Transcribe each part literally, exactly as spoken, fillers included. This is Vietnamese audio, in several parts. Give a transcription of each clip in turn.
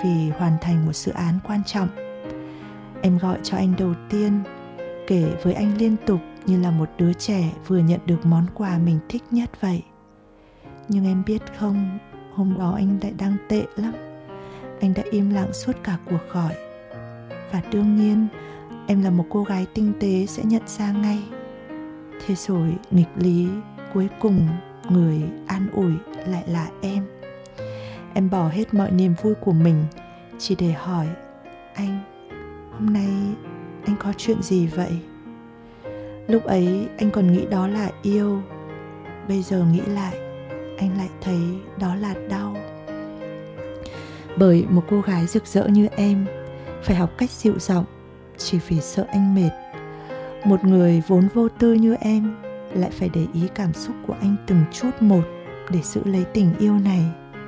vì hoàn thành một dự án quan trọng. Em gọi cho anh đầu tiên, kể với anh liên tục như là một đứa trẻ vừa nhận được món quà mình thích nhất vậy. Nhưng em biết không, hôm đó anh lại đang tệ lắm. Anh đã im lặng suốt cả cuộc gọi. Và đương nhiên, em là một cô gái tinh tế sẽ nhận ra ngay. Thế rồi nghịch lý, cuối cùng người an ủi lại là em. Em bỏ hết mọi niềm vui của mình chỉ để hỏi anh, hôm nay anh có chuyện gì vậy? Lúc ấy anh còn nghĩ đó là yêu. Bây giờ nghĩ lại, anh lại thấy đó là đau. Bởi một cô gái rực rỡ như em phải học cách dịu giọng chỉ vì sợ anh mệt. Một người vốn vô tư như em lại phải để ý cảm xúc của anh từng chút một để giữ lấy tình yêu này.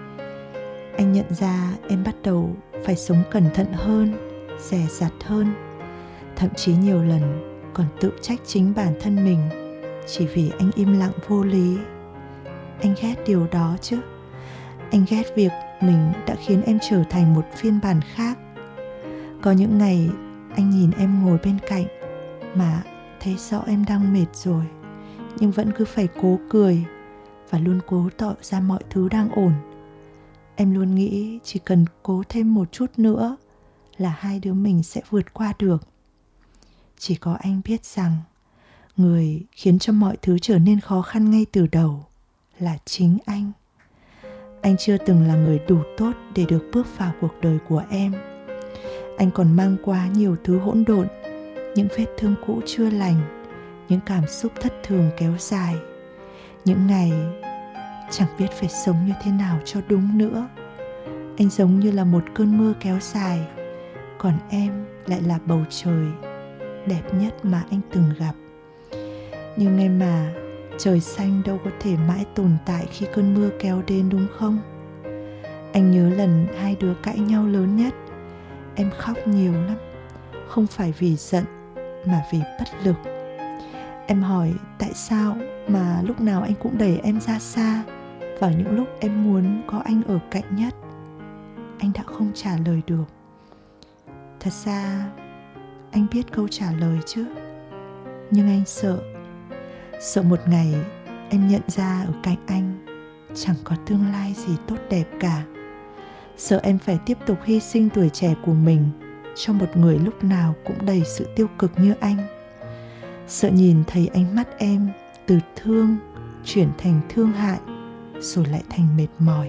Anh nhận ra em bắt đầu phải sống cẩn thận hơn, dè dặt hơn. Thậm chí nhiều lần còn tự trách chính bản thân mình chỉ vì anh im lặng vô lý. Anh ghét điều đó chứ. Anh ghét việc mình đã khiến em trở thành một phiên bản khác. Có những ngày anh nhìn em ngồi bên cạnh mà thấy rõ em đang mệt rồi, nhưng vẫn cứ phải cố cười và luôn cố tỏ ra mọi thứ đang ổn. Em luôn nghĩ chỉ cần cố thêm một chút nữa là hai đứa mình sẽ vượt qua được. Chỉ có anh biết rằng người khiến cho mọi thứ trở nên khó khăn ngay từ đầu là chính anh. Anh chưa từng là người đủ tốt để được bước vào cuộc đời của em. Anh còn mang quá nhiều thứ hỗn độn, những vết thương cũ chưa lành, những cảm xúc thất thường kéo dài, những ngày chẳng biết phải sống như thế nào cho đúng nữa. Anh giống như là một cơn mưa kéo dài, còn em lại là bầu trời đẹp nhất mà anh từng gặp. Nhưng em mà, trời xanh đâu có thể mãi tồn tại khi cơn mưa kéo đến, đúng không? Anh nhớ lần hai đứa cãi nhau lớn nhất, em khóc nhiều lắm. Không phải vì giận mà vì bất lực. Em hỏi tại sao mà lúc nào anh cũng đẩy em ra xa vào những lúc em muốn có anh ở cạnh nhất. Anh đã không trả lời được. Thật ra anh biết câu trả lời chứ, nhưng anh sợ. Sợ một ngày em nhận ra ở cạnh anh chẳng có tương lai gì tốt đẹp cả. Sợ em phải tiếp tục hy sinh tuổi trẻ của mình cho một người lúc nào cũng đầy sự tiêu cực như anh. Sợ nhìn thấy ánh mắt em từ thương chuyển thành thương hại, rồi lại thành mệt mỏi.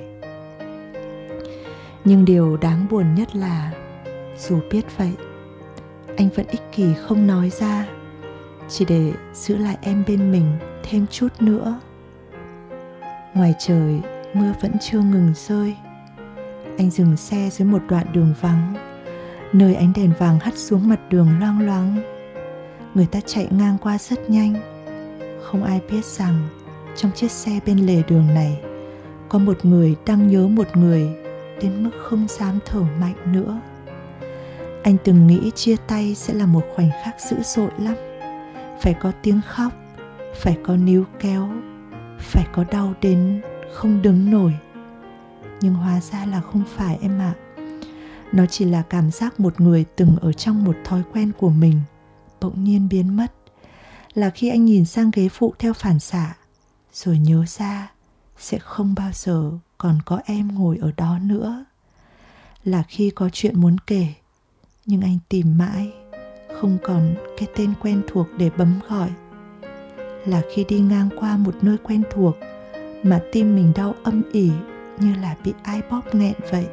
Nhưng điều đáng buồn nhất là dù biết vậy, anh vẫn ích kỷ không nói ra, chỉ để giữ lại em bên mình thêm chút nữa. Ngoài trời mưa vẫn chưa ngừng rơi. Anh dừng xe dưới một đoạn đường vắng, nơi ánh đèn vàng hắt xuống mặt đường loang loáng. Người ta chạy ngang qua rất nhanh. Không ai biết rằng trong chiếc xe bên lề đường này có một người đang nhớ một người đến mức không dám thở mạnh nữa. Anh từng nghĩ chia tay sẽ là một khoảnh khắc dữ dội lắm. Phải có tiếng khóc, phải có níu kéo, phải có đau đến không đứng nổi. Nhưng hóa ra là không phải em ạ. Nó chỉ là cảm giác một người từng ở trong một thói quen của mình bỗng nhiên biến mất. Là khi anh nhìn sang ghế phụ theo phản xạ, rồi nhớ ra sẽ không bao giờ còn có em ngồi ở đó nữa. Là khi có chuyện muốn kể, nhưng anh tìm mãi không còn cái tên quen thuộc để bấm gọi. Là khi đi ngang qua một nơi quen thuộc mà tim mình đau âm ỉ như là bị ai bóp nghẹn vậy.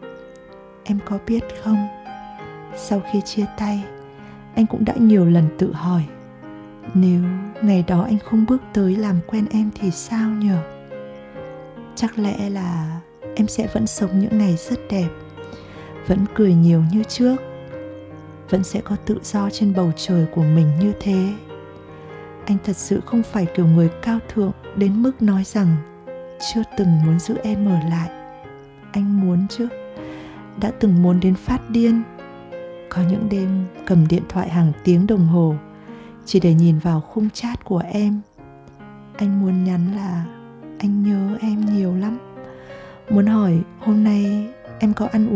Em có biết không, sau khi chia tay, anh cũng đã nhiều lần tự hỏi, nếu ngày đó anh không bước tới làm quen em thì sao nhở? Chắc lẽ là em sẽ vẫn sống những ngày rất đẹp, vẫn cười nhiều như trước, vẫn sẽ có tự do trên bầu trời của mình như thế. Anh thật sự không phải kiểu người cao thượng đến mức nói rằng chưa từng muốn giữ em ở lại. Anh muốn chứ, đã từng muốn đến phát điên. Có những đêm cầm điện thoại hàng tiếng đồng hồ chỉ để nhìn vào khung chat của em. Anh muốn nhắn là anh nhớ em nhiều lắm. Muốn hỏi hôm nay em có ăn